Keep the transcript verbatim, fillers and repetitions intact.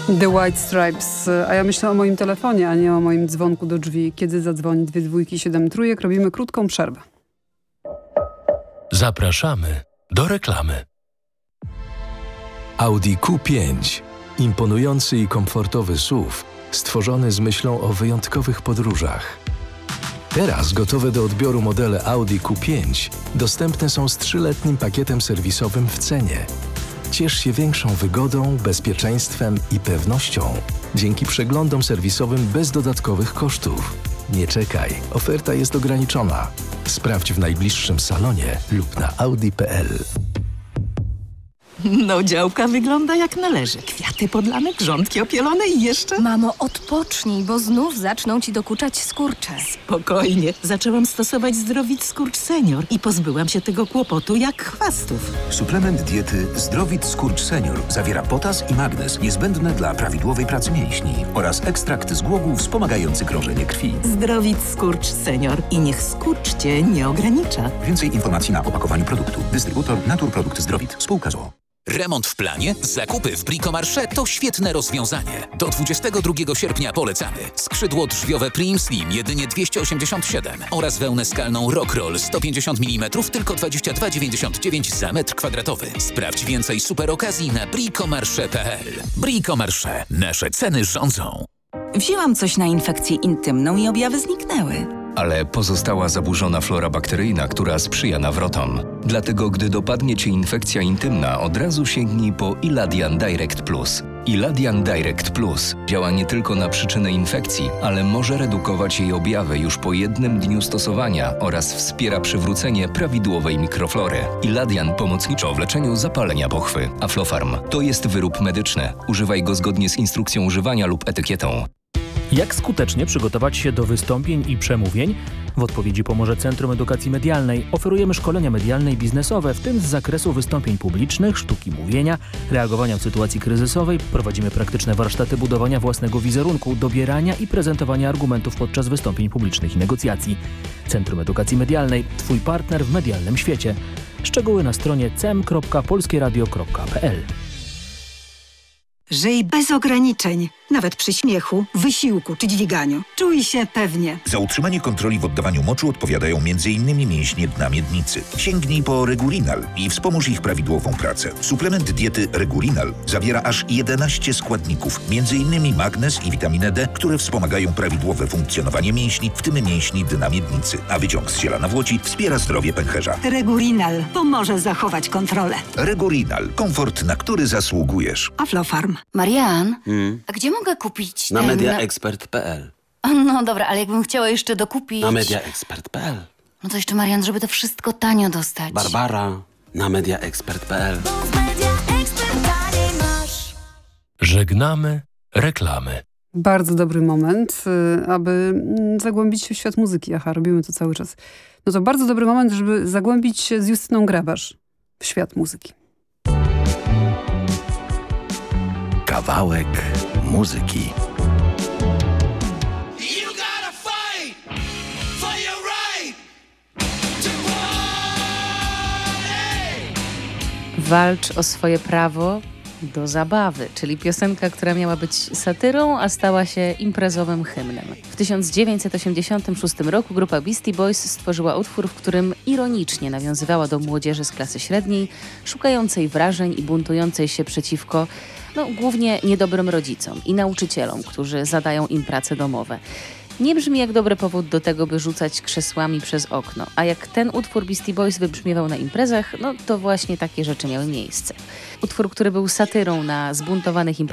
The White Stripes, a ja myślę o moim telefonie, a nie o moim dzwonku do drzwi. Kiedy zadzwoni dwie dwójki, siedem trójek, robimy krótką przerwę. Zapraszamy do reklamy. Audi Q pięć. Imponujący i komfortowy S U V, stworzony z myślą o wyjątkowych podróżach. Teraz gotowe do odbioru modele Audi Q pięć dostępne są z trzyletnim pakietem serwisowym w cenie. Ciesz się większą wygodą, bezpieczeństwem i pewnością dzięki przeglądom serwisowym bez dodatkowych kosztów. Nie czekaj, oferta jest ograniczona. Sprawdź w najbliższym salonie lub na audi kropka p l. No, działka wygląda jak należy. Kwiaty podlane, grządki opielone i jeszcze... Mamo, odpocznij, bo znów zaczną ci dokuczać skurcze. Spokojnie. Zaczęłam stosować Zdrowit Skurcz Senior i pozbyłam się tego kłopotu jak chwastów. Suplement diety Zdrowit Skurcz Senior zawiera potas i magnez niezbędne dla prawidłowej pracy mięśni oraz ekstrakt z głogów wspomagający krążenie krwi. Zdrowit Skurcz Senior i niech skurcz cię nie ogranicza. Więcej informacji na opakowaniu produktu. Dystrybutor Naturprodukt Zdrowit. Spółka z o o. Remont w planie? Zakupy w Bricomarché to świetne rozwiązanie. Do dwudziestego drugiego sierpnia polecamy. Skrzydło drzwiowe Prim Slim jedynie dwieście osiemdziesiąt siedem oraz wełnę skalną Rockroll sto pięćdziesiąt milimetrów tylko dwadzieścia dwa dziewięćdziesiąt dziewięć za metr kwadratowy. Sprawdź więcej super okazji na bricomarché kropka p l. Bricomarché. Nasze ceny rządzą. Wzięłam coś na infekcję intymną i objawy zniknęły. Ale pozostała zaburzona flora bakteryjna, która sprzyja nawrotom. Dlatego, gdy dopadnie Cię infekcja intymna, od razu sięgnij po Iladian Direct Plus. Iladian Direct Plus działa nie tylko na przyczynę infekcji, ale może redukować jej objawy już po jednym dniu stosowania oraz wspiera przywrócenie prawidłowej mikroflory. Iladian pomocniczo w leczeniu zapalenia pochwy. Aflofarm to jest wyrób medyczny. Używaj go zgodnie z instrukcją używania lub etykietą. Jak skutecznie przygotować się do wystąpień i przemówień? W odpowiedzi pomoże Centrum Edukacji Medialnej. Oferujemy szkolenia medialne i biznesowe, w tym z zakresu wystąpień publicznych, sztuki mówienia, reagowania w sytuacji kryzysowej. Prowadzimy praktyczne warsztaty budowania własnego wizerunku, dobierania i prezentowania argumentów podczas wystąpień publicznych i negocjacji. Centrum Edukacji Medialnej. Twój partner w medialnym świecie. Szczegóły na stronie c e m kropka polskie radio kropka p l. Żyj bez ograniczeń, nawet przy śmiechu, wysiłku czy dźwiganiu. Czuj się pewnie. Za utrzymanie kontroli w oddawaniu moczu odpowiadają między innymi mięśnie dna miednicy. Sięgnij po Regulinal i wspomóż ich prawidłową pracę. Suplement diety Regulinal zawiera aż jedenaście składników, między innymi magnez i witaminę D, które wspomagają prawidłowe funkcjonowanie mięśni, w tym mięśni dna miednicy. A wyciąg z ziela nawłoci wspiera zdrowie pęcherza. Regulinal pomoże zachować kontrolę. Regulinal. Komfort, na który zasługujesz. Aflofarm. Marian, Hmm? a gdzie mogę kupić Na ten... mediaexpert kropka p l. No dobra, ale jakbym chciała jeszcze dokupić... Na mediaexpert kropka p l. No to jeszcze, Marian, żeby to wszystko tanio dostać. Barbara, na mediaexpert kropka p l. Żegnamy reklamy. Bardzo dobry moment, y, aby mm, zagłębić się w świat muzyki. Aha, robimy to cały czas. No to bardzo dobry moment, żeby zagłębić się z Justyną Grabarz w świat muzyki. Kawałek muzyki. Walcz o swoje prawo do zabawy, czyli piosenka, która miała być satyrą, a stała się imprezowym hymnem. W tysiąc dziewięćset osiemdziesiątym szóstym roku grupa Beastie Boys stworzyła utwór, w którym ironicznie nawiązywała do młodzieży z klasy średniej, szukającej wrażeń i buntującej się przeciwko no, głównie niedobrym rodzicom i nauczycielom, którzy zadają im prace domowe. Nie brzmi jak dobry powód do tego, by rzucać krzesłami przez okno. A jak ten utwór Beastie Boys wybrzmiewał na imprezach, no to właśnie takie rzeczy miały miejsce. Utwór, który był satyrą na zbuntowanych imprezach,